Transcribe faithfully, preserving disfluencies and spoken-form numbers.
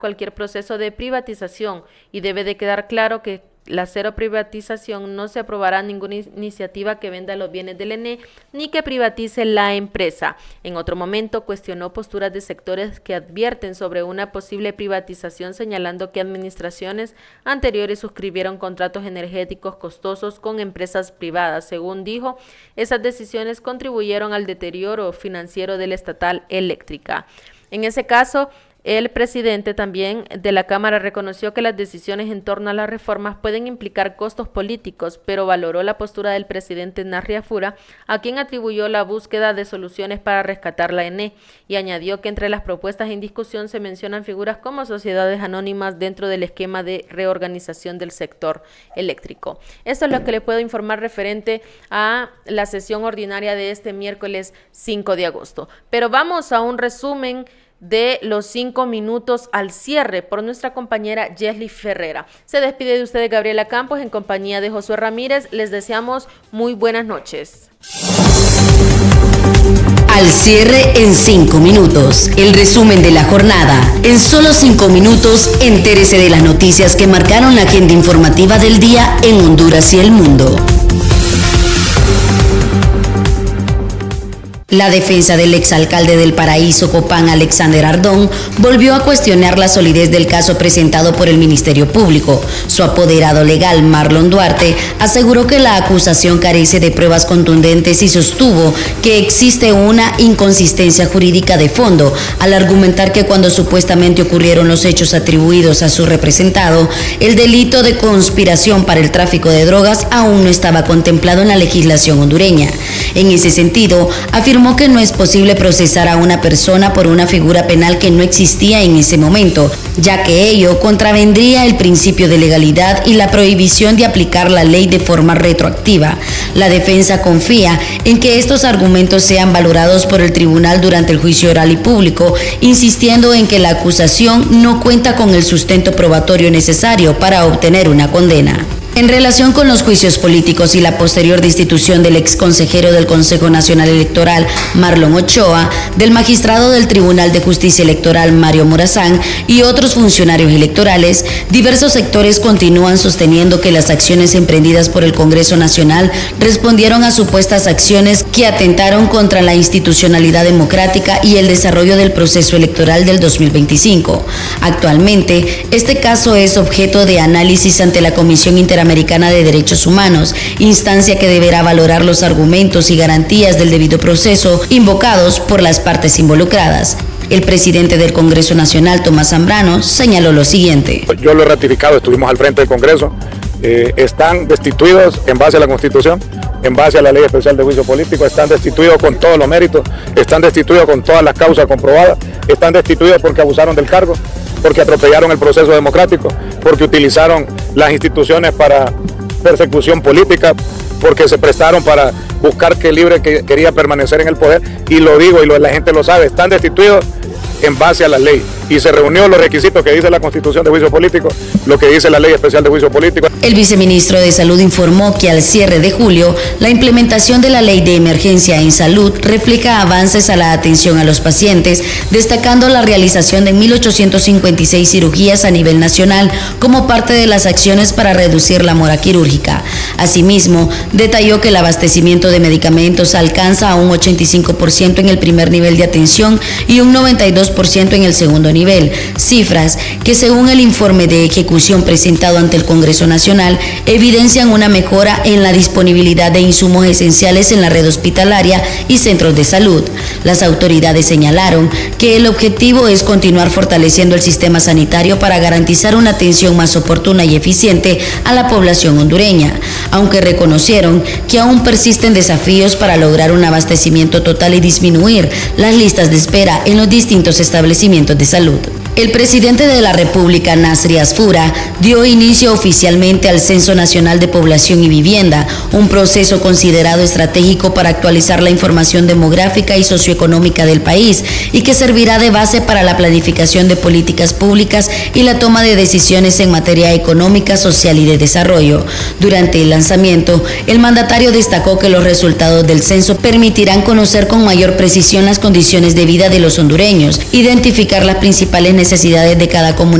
cualquier proceso de privatización y debe de quedar claro que la cero privatización no se aprobará ninguna iniciativa que venda los bienes del E N E ni que privatice la empresa. En otro momento cuestionó posturas de sectores que advierten sobre una posible privatización, señalando que administraciones anteriores suscribieron contratos energéticos costosos con empresas privadas. Según dijo, esas decisiones contribuyeron al deterioro financiero de la estatal eléctrica. En ese caso, el presidente también de la Cámara reconoció que las decisiones en torno a las reformas pueden implicar costos políticos, pero valoró la postura del presidente Narria Fura, a quien atribuyó la búsqueda de soluciones para rescatar la E N E, y añadió que entre las propuestas en discusión se mencionan figuras como sociedades anónimas dentro del esquema de reorganización del sector eléctrico. Esto es lo que le puedo informar referente a la sesión ordinaria de este miércoles cinco de agosto. Pero vamos a un resumen de los cinco minutos al cierre por nuestra compañera Yesly Ferreira. Se despide de ustedes Gabriela Campos en compañía de Josué Ramírez. Les deseamos muy buenas noches. Al cierre en cinco minutos. El resumen de la jornada. En solo cinco minutos, entérese de las noticias que marcaron la agenda informativa del día en Honduras y el mundo. La defensa del exalcalde del Paraíso, Copán, Alexander Ardón, volvió a cuestionar la solidez del caso presentado por el Ministerio Público. Su apoderado legal, Marlon Duarte, aseguró que la acusación carece de pruebas contundentes y sostuvo que existe una inconsistencia jurídica de fondo al argumentar que cuando supuestamente ocurrieron los hechos atribuidos a su representado, el delito de conspiración para el tráfico de drogas aún no estaba contemplado en la legislación hondureña. En ese sentido, afirmó que no es posible procesar a una persona por una figura penal que no existía en ese momento, ya que ello contravendría el principio de legalidad y la prohibición de aplicar la ley de forma retroactiva. La defensa confía en que estos argumentos sean valorados por el tribunal durante el juicio oral y público, insistiendo en que la acusación no cuenta con el sustento probatorio necesario para obtener una condena. En relación con los juicios políticos y la posterior destitución del exconsejero del Consejo Nacional Electoral, Marlon Ochoa, del magistrado del Tribunal de Justicia Electoral, Mario Morazán, y otros funcionarios electorales, diversos sectores continúan sosteniendo que las acciones emprendidas por el Congreso Nacional respondieron a supuestas acciones que atentaron contra la institucionalidad democrática y el desarrollo del proceso electoral del dos mil veinticinco. Actualmente, este caso es objeto de análisis ante la Comisión Interamericana de Derechos Humanos, instancia que deberá valorar los argumentos y garantías del debido proceso invocados por las partes involucradas. El presidente del Congreso Nacional, Tomás Zambrano, señaló lo siguiente. Yo lo he ratificado, estuvimos al frente del Congreso, eh, están destituidos en base a la Constitución, en base a la Ley Especial de Juicio Político, están destituidos con todos los méritos, están destituidos con todas las causas comprobadas, están destituidos porque abusaron del cargo, porque atropellaron el proceso democrático, porque utilizaron las instituciones para persecución política, porque se prestaron para buscar que Libre que quería permanecer en el poder, y lo digo y lo, la gente lo sabe, están destituidos en base a la ley, y se reunió los requisitos que dice la Constitución de Juicio Político, lo que dice la Ley Especial de Juicio Político. El viceministro de Salud informó que al cierre de julio, la implementación de la Ley de Emergencia en Salud refleja avances a la atención a los pacientes, destacando la realización de mil ochocientas cincuenta y seis cirugías a nivel nacional como parte de las acciones para reducir la mora quirúrgica. Asimismo, detalló que el abastecimiento de medicamentos alcanza a un ochenta y cinco por ciento en el primer nivel de atención y un noventa y dos por ciento en el segundo nivel, cifras que según el informe de ejecución presentado ante el Congreso Nacional evidencian una mejora en la disponibilidad de insumos esenciales en la red hospitalaria y centros de salud. Las autoridades señalaron que el objetivo es continuar fortaleciendo el sistema sanitario para garantizar una atención más oportuna y eficiente a la población hondureña, aunque reconocieron que aún persisten desafíos para lograr un abastecimiento total y disminuir las listas de espera en los distintos establecimientos de salud. El presidente de la República, Narria Fura, dio inicio oficialmente al Censo Nacional de Población y Vivienda, un proceso considerado estratégico para actualizar la información demográfica y socioeconómica del país y que servirá de base para la planificación de políticas públicas y la toma de decisiones en materia económica, social y de desarrollo. Durante el lanzamiento, el mandatario destacó que los resultados del censo permitirán conocer con mayor precisión las condiciones de vida de los hondureños, identificar las principales necesidades de cada comunidad.